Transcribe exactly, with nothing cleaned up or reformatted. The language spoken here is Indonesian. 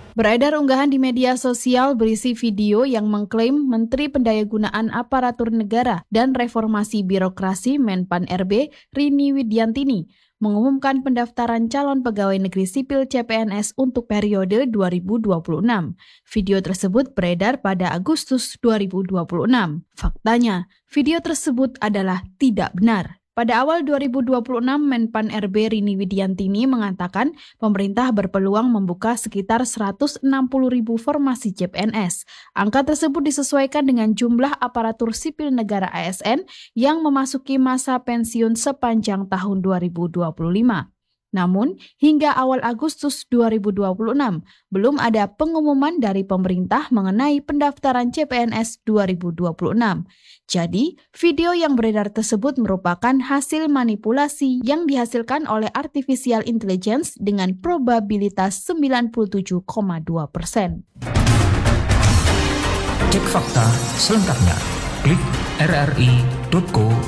Beredar unggahan di media sosial berisi video yang mengklaim Menteri Pendayagunaan Aparatur Negara dan Reformasi Birokrasi Menpan R B Rini Widiantini mengumumkan pendaftaran calon pegawai negeri sipil C P N S untuk periode dua ribu dua puluh enam. Video tersebut beredar pada Agustus dua ribu dua puluh enam. Faktanya, video tersebut adalah tidak benar. Pada awal dua ribu dua puluh enam, Menpan R B Rini Widiantini mengatakan pemerintah berpeluang membuka sekitar seratus enam puluh ribu formasi C P N S. Angka tersebut disesuaikan dengan jumlah aparatur sipil negara A S N yang memasuki masa pensiun sepanjang tahun dua ribu dua puluh lima. Namun, hingga awal Agustus dua ribu dua puluh enam, belum ada pengumuman dari pemerintah mengenai pendaftaran C P N S dua ribu dua puluh enam. Jadi, video yang beredar tersebut merupakan hasil manipulasi yang dihasilkan oleh artificial intelligence dengan probabilitas sembilan puluh tujuh koma dua persen. Cek fakta selengkapnya. Klik r r i titik co